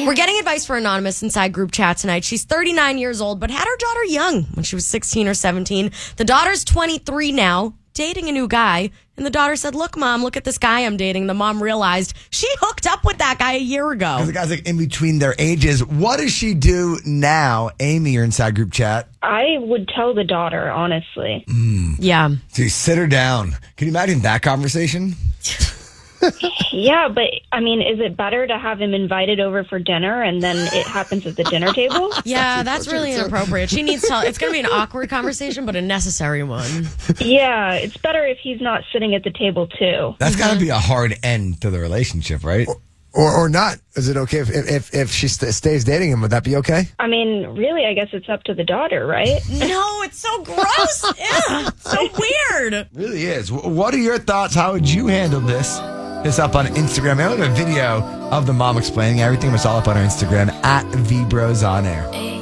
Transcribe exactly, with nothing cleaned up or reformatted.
We're getting advice for Anonymous inside group chat tonight. She's thirty-nine years old, but had her daughter young when she was sixteen or seventeen. The daughter's twenty-three now, dating a new guy. And the daughter said, look, Mom, look at this guy I'm dating. The mom realized she hooked up with that guy a year ago. Because the guy's like in between their ages. What does she do now? Amy, you're inside group chat. I would tell the daughter, honestly. Mm. Yeah. So you sit her down. Can you imagine that conversation? Yeah, but I mean, is it better to have him invited over for dinner and then it happens at the dinner table? Yeah, that's really inappropriate. She needs to. It's going to be an awkward conversation, but a necessary one. Yeah, it's better if he's not sitting at the table too. That's got to be a hard end to the relationship, right? Or, or, or not. Is it okay if if, if she st- stays dating him? Would that be okay? I mean, really, I guess it's up to the daughter, right? No, it's so gross. Ew, so weird. It really is. What are your thoughts? How would you handle this? This up on Instagram. I have a video of the mom explaining everything. It's all up on our Instagram at V Bros On Air.